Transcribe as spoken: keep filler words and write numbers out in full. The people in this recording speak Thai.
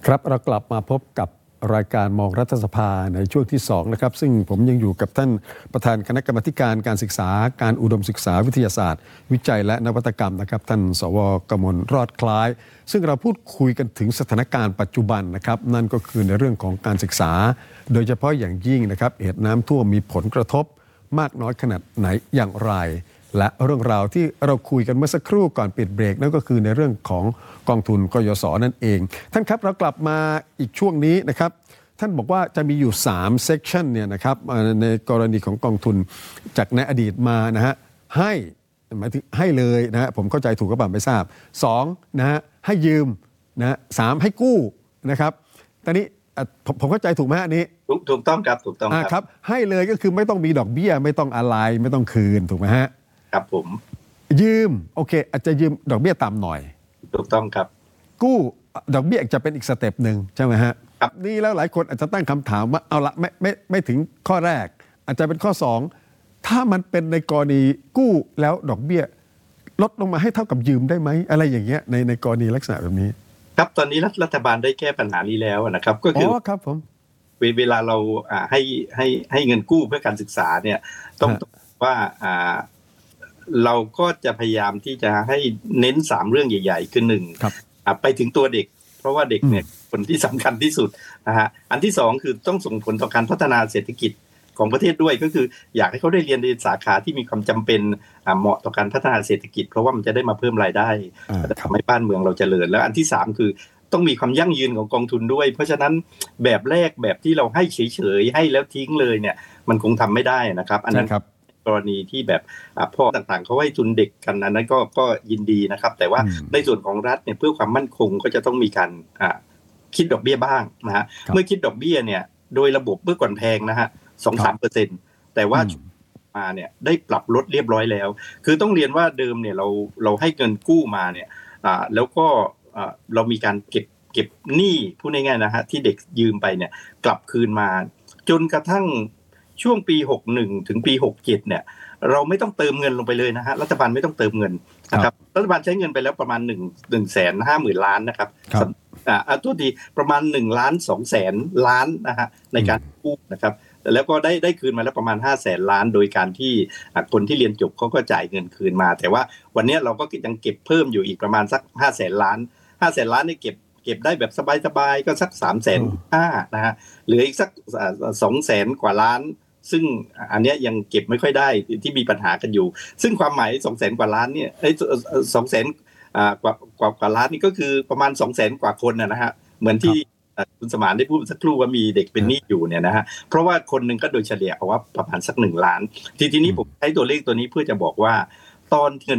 ครับเรากลับมาพบกับรายการมองรัฐสภาในช่วงที่สองนะครับซึ่งผมยังอยู่กับท่านประธานคณะกรรมาการการศึกษาการอุดมศึกษาวิทยาศาสตร์วิจัยและนวัตกรรมนะครับท่านสวกมลรอดคล้ายซึ่งเราพูดคุยกันถึงสถานการณ์ปัจจุบันนะครับนั่นก็คือในเรื่องของการศึกษาโดยเฉพาะอย่างยิ่งนะครับเหตุน้ำท่วมมีผลกระทบมากน้อยขนาดไหนอย่างไรและเรื่องราวที่เราคุยกันเมื่อสักครู่ก่อนปิดเบรกนั่นก็คือในเรื่องของกองทุนกยศนั่นเองท่านครับเรากลับมาอีกช่วงนี้นะครับท่านบอกว่าจะมีอยู่สาม section เนี่ยนะครับในกรณีของกองทุนจากในอดีตมานะฮะให้หมายถึงให้เลยนะฮะผมเข้าใจถูกก็บ่าไม่ทราบสองนะฮะให้ยืมนะฮะสามให้กู้นะครับตอนนี้ผมผมเข้าใจถูกไหมอันนี้ถูกถูกต้องครับถูกต้องครับให้เลยก็คือไม่ต้องมีดอกเบี้ยไม่ต้องอะไรไม่ต้องคืนถูกไหมฮะครับผมยืมโอเคอาจจะยืมดอกเบี้ยต่ำหน่อยถูกต้องครับกู้ดอกเบี้ยจะเป็นอีกสเต็ปหนึ่งใช่ไหมฮะครับนี่แล้วหลายคนอาจจะตั้งคำถามว่าเอาละไม่ไม่ไม่ถึงข้อแรกอาจจะเป็นข้อสองถ้ามันเป็นในกรณีกู้แล้วดอกเบี้ยลดลงมาให้เท่ากับยืมได้ไหมอะไรอย่างเงี้ยในในกรณีลักษณะแบบนี้ครับตอนนี้รัฐบาลได้แก้ปัญหานี้แล้วนะครับก็คืออ๋อครับผมเวลาเราให้ให้ให้เงินกู้เพื่อการศึกษาเนี่ยต้องว่าอ่าเราก็จะพยายามที่จะให้เน้นสามเรื่องใหญ่ๆคือหนึ่งไปถึงตัวเด็กเพราะว่าเด็กเนี่ยคนที่สำคัญที่สุดนะฮะอันที่สองคือต้องส่งผลต่อการพัฒนาเศรษฐกิจของประเทศด้วยก็คืออยากให้เขาได้เรียนในสาขาที่มีความจำเป็นเหมาะต่อการพัฒนาเศรษฐกิจเพราะว่ามันจะได้มาเพิ่มรายได้ทำให้บ้านเมืองเราเจริญแล้วอันที่สามคือต้องมีความยั่งยืนของกองทุนด้วยเพราะฉะนั้นแบบแรกแบบที่เราให้เฉยๆให้แล้วทิ้งเลยเนี่ยมันคงทำไม่ได้นะครับอันนั้นกรณีที่แบบพ่อต่างๆเขาให้ทุนเด็กกันอันนั้นก็ก็ยินดีนะครับแต่ว่าในส่วนของรัฐเนี่ยเพื่อความมั่นคงก็จะต้องมีการคิดดอกเบี้ยบ้างนะฮะเมื่อคิดดอกเบี้ยเนี่ยโดยระบบเมื่อก่อนแพงนะฮะ สองถึงสามเปอร์เซ็นต์ แต่ว่ามาเนี่ยได้ปรับลดเรียบร้อยแล้วคือต้องเรียนว่าเดิมเนี่ยเราเราให้เงินกู้มาเนี่ยแล้วก็เรามีการเก็บเก็บหนี้พูดง่ายๆนะฮะที่เด็กยืมไปเนี่ยกลับคืนมาจนกระทั่งช่วงปีหกสิบเอ็ดถึงปีหกสิบเจ็ดเนี่ยเราไม่ต้องเติมเงินลงไปเลยนะฮะรัฐบาลไม่ต้องเติมเงินนะครับรัฐบาลใช้เงินไปแล้วประมาณหนึ่ง หนึ่งแสนห้าหมื่นล้านนะครับอ่าตัวดีประมาณหนึ่งล้านสองแสนล้านนะฮะในการกู้นะครับแล้วก็ได้ได้คืนมาแล้วประมาณห้าแสนล้านโดยการที่คนที่เรียนจบเขาก็จ่ายเงินคืนมาแต่ว่าวันนี้เราก็ยังเก็บเพิ่มอยู่อีกประมาณสักห้าแสนล้านห้าแสนล้านนี่เก็บเก็บได้แบบสบายๆก็สักสามแสนห้านะฮะเหลืออีกสักสองแสนกว่าล้านซึ่งอันนี้ยังเก็บไม่ค่อยได้ที่มีปัญหากันอยู่ซึ่งความหมายสองแสนกว่าล้านเนี่ยไอ้สองแสนกว่ากว่ากว่าล้านนี่ก็คือประมาณสองแสนกว่าคนนะฮะเหมือนที่คุณสมานได้พูดสักครู่ว่ามีเด็กเป็นหนี้อยู่เนี่ยนะฮะเพราะว่าคนหนึ่งก็โดยเฉลี่ยเอาว่าประมาณสักหนึ่งล้านทีทีนี้ผมใช้ตัวเลขตัวนี้เพื่อจะบอกว่าตอนเงิน